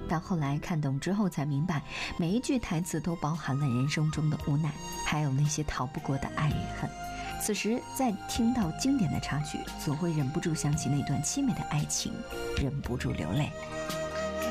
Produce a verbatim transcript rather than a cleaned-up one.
但后来看懂之后才明白，每一句台词都包含了人生中的无奈，还有那些逃不过的爱与恨。此时再听到经典的插曲，总会忍不住想起那段凄美的爱情，忍不住流泪。